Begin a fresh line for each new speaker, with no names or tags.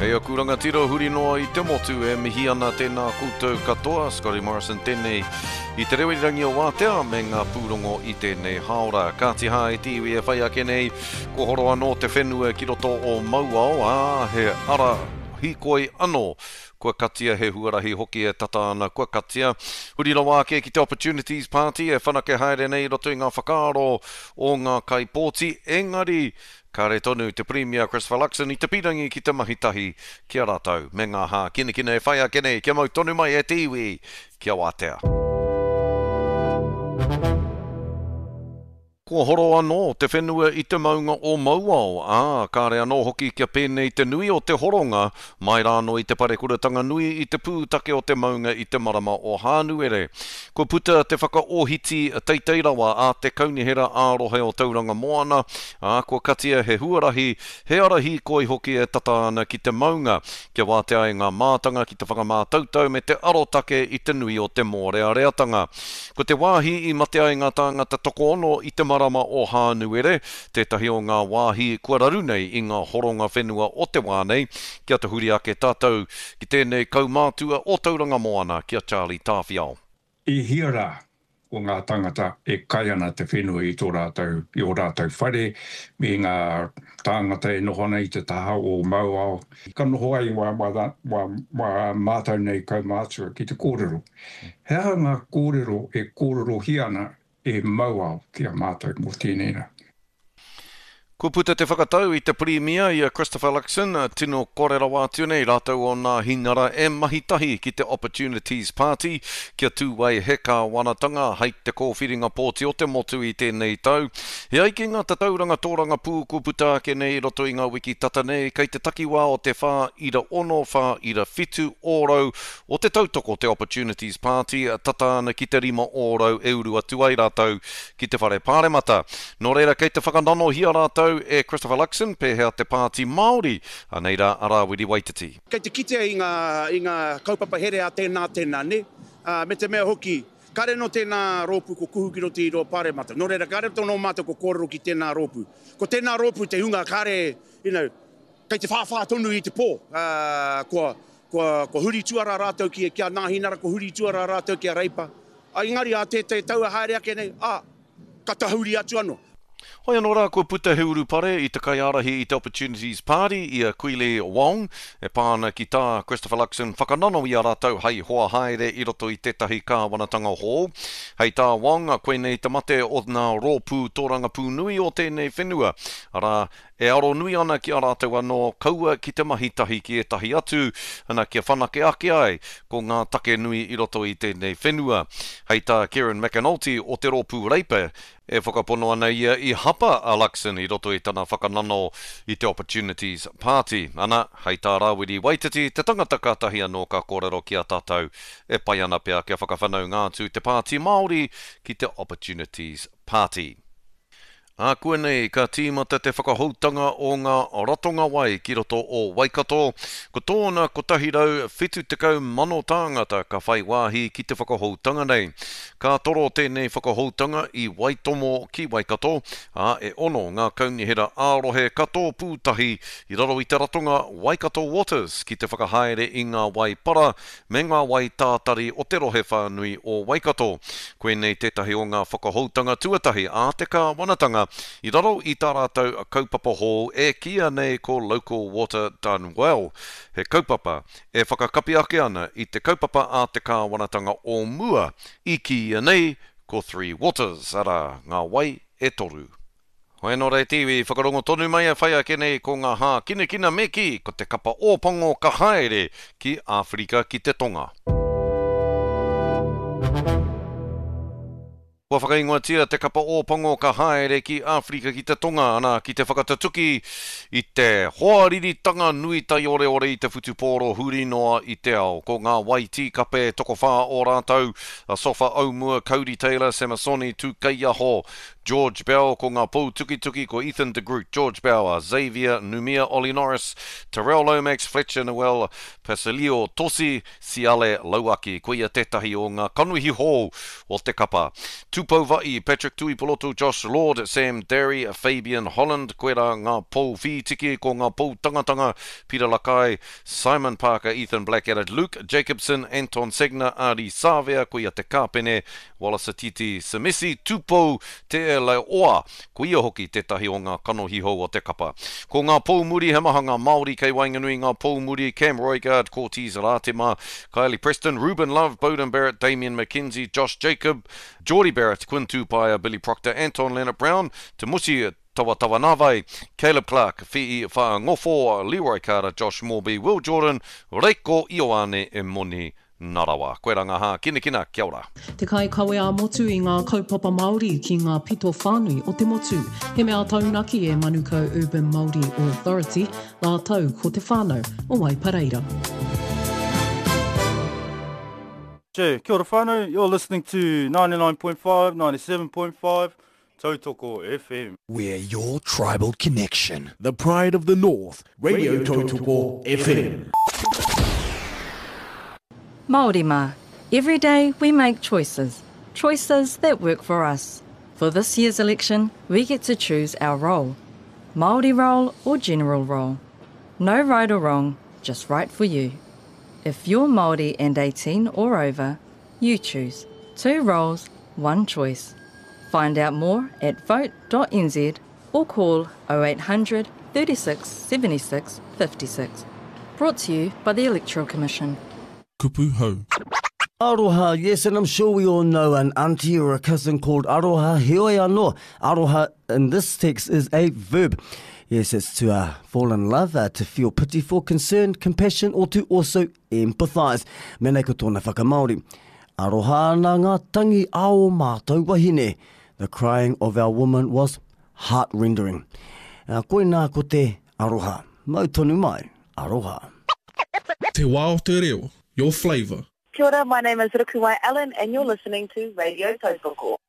Hei o kuranga tiro huri noa I te motu e mihi ana tēnā koutou katoa, Scotty Morrison tēnei I te rewirirangi o Wātea me ngā pūrongo I tēnei haora. Kātiha e tiwi e whai ake nei, ko horo anō te whenua ki roto o Mauao, he ara hikoi anō. Kua katia he huarahi hoki e tata ana kua katia. Huri rawa ake ki te Opportunities Party e whanake haere nei roto I ngā whakaaro o ngā kaipōti. Engari, ka re tonu te Premier Christopher Luxon I te pirangi ki te mahitahi kia rātou. Me ngā hā kina e whai ake nei, kia mau tonu mai e tiwi, kia Wātea. Kua horo anō te whenua I te maunga o Mauao. Ka re anō hoki kia pēnei te nui o te horonga, mai rāno I te parekuratanga nui I te pūtake o te maunga I te marama o Hānuere. Ko puta te whakaohiti teiteirawa a te kaunihera ārohe o tauranga moana, kua katia he huarahi, he arahi koi hoki e tata ana ki te maunga, kia Wātea I ngā mātanga ki te whakamātautau me te arotake I te nui o te mōreareatanga. Ko te wāhi I mate ai ngā tāngata toko ono I te marama o Hānuere, tētahi o ngā wāhi kua raru nei I ngā horonga whenua o te wānei, kia te huri ake tātou ki tēnei kaumātua o tauranga moana, kia Charlie Tāwhiao.
I hiara o ngā tangata e kai ana te whenua I tō rātou, I o rātou whare, me ngā tāngata e nohona I te taha o Mauao. Ka noho ai wa mātou nei kaumātua ki te kōrero. Hea ngā kōrero e kōrero hiana e Mauao kia mātou mō tēnei na.
Ko puta te whakatau I te Premier I a Christopher Luxon, tino korera wātiu nei rātou o ngā hingara e mahitahi ki te Opportunities Party, kia tūwai heka wanatanga hei te kōwhiringa pōti o te motu I tēnei tau. He aiki ngā tatauranga tōranga pū ko puta ake nei roto I ngā wiki tata nei, kei te takiwā o te whā ira ono, whā ira whitu ōrau o te tautoko te Opportunities Party, tata ana ki te rima ōrau e urua tuai rātou ki te whare pāremata. Nō reira kei te whakanano hia rātou e Christopher Luxon pēhea te pāti Māori, aneira Arawiri Waititi.
Kei te kite I ngā kaupapa here a tēnā ne, me te mea hoki, kare no tēnā rōpu ko kuhu ki roti I ro pāremata. Nō reira, kare tono mātou ko kōrero ki tēnā rōpu. Ko tēnā rōpu te hunga kare, kei te whāwhā tonu I te pō. Ko huri tuara rātou ki a nāhinara, ko huri tuara rātou ki a reipa. Engari a te taua haere ake nei, ka tahuri atu anō.
Hoi anō rā, kua puta he uru pare I te kai arahi I te Opportunities Party I a Kuile Wong, e pāna ki tā Christopher Luxon whakanano I a rātou hei hoa haere I roto I tētahi kāwanatanga hō. Hei tā Wong, koe nei te mate o ngā rōpū tōranga pū nui o tēnei whenua. Ara, e aro nui ana ki a rātou anō kaua ki te mahitahi ki e tahi atu, ana kia whanake ake ai ko ngā take nui I roto I tēnei whenua. Hei tā Kieran McAnulty o te rōpū reipa, e whakapono ana ia I hapa a Luxon I roto I tana whakanano I te Opportunities Party. Ana, hei tā Rawiri Waititi, te tangata kātahi anō ka kōrero ki a tātou, e pai ana pia kia whakawhanau ngātu te pāti Māori ki te Opportunities Party. Kua nei, ka tīmata te whakahoutanga o ngā ratonga wai ki roto o Waikato. Ko tōna kotahi rau whitu tekau mano tāngata ka whai wāhi ki te whakahoutanga nei. Ka toro tēnei whakahoutanga I Waitomo ki Waikato, e ono ngā kaunihera ārohe kato pūtahi I raro I te ratonga Waikato Waters ki te whakahaere I ngā wai para me ngā wai tātari o te rohe whānui o Waikato. Koe nei tētahi o ngā whakahoutanga tuatahi a te ka wanatanga I raro I tā rātou a kaupapa hō e kia nei ko Local Water Done Well. He kaupapa e whakakapi ake ana I te kaupapa a te kāwanatanga o mua I kia nei ko Three Waters, ara ngā wai e toru. Hoi anō rei tiwi, whakarongo tonu mai a whai ake nei ko ngā hā kina me ki ko te kapa ōpango ka haere ki Āwherika ki te Tonga. Kua whakaingoatia te kapa ōpango ka haere ki Āwherika ki te Tonga ana ki te whakatatuki I te hoariritanga nui tai ore I te whutupōro huri noa I te ao. Ko ngā wai tīkape toko whā o rātou, a Sofa Aumua, Cody Taylor, Semasoni, Tūkeiaho, George Bell, ko ngā pou tuki ko Ethan de Groot, George Bauer, Xavier Numia, Ollie Norris, Terrell Lomax, Fletcher Noel, Pasilio Tosi, Siale Lauaki, ko ia tetahi o ngā kanuhi hou o te kapa. Tupo Vai, Patrick Tuipoloto, Josh Lord, Sam Derry, Fabian Holland, koe rā ngā pou tiki ko ngā pou tangatanga, Peter Lakai, Simon Parker, Ethan Blackadder, Luke Jacobson, Anton Segner, Ari Savea, ko ia te kāpene, Wallace Titi Samisi, Tupo te le oa, ko ia hoki tetahi o ngā kanohi hou o te kapa. Ko ngā pou muri, he maha ngā Māori kei wainganui ngā pou muri, Cam Roigard, Cortez Aratema, Kylie Preston, Ruben Love, Bowden Barrett, Damien McKenzie, Josh Jacob, Geordie Barrett, Quinn Tupaia, Billy Proctor, Anton Leonard Brown, Te Musi Tawa Navai, Caleb Clark, Fi'i Whaangofo, Leroy Carter, Josh Morby, Will Jordan, Reiko Ioane e Moni Narawa. Koe ranga ha, kina, kia ora.
Te kai kawe a motu I ngā kaupapa Māori ki ngā pito whānui o te motu. He mea taunaki e Manukau Urban Māori Authority, ngā tau ko te whānau o Waipareira.
Kia ora whānau, you're listening to 99.5, 97.5, Tautoko FM.
We're your tribal connection. The pride of the North. Radio Tautoko FM.
Māori mā. Every day we make choices. Choices that work for us. For this year's election, we get to choose our role. Māori role or general role. No right or wrong, just right for you. If you're Māori and 18 or over, you choose. 2 roles, 1 choice. Find out more at vote.nz or call 0800 36 76 56. Brought to you by the Electoral Commission.
Kupu hau.
Aroha, yes, and I'm sure we all know an auntie or a cousin called aroha. Heoi anō. Aroha in this text is a verb. Yes, it's to fall in love, to feel pity for, concern, compassion, or to also empathise. Mēnei ko tōna whakamaori. Aroha nā ngā tangi ao mātou wahine. The crying of our woman was heart-rendering. Koe nā ko te aroha. Mau tonu mai, aroha.
Te wā o te reo, your flavour.
Kia ora, my name is Rukuwai Allen and you're listening to Radio Tautoko.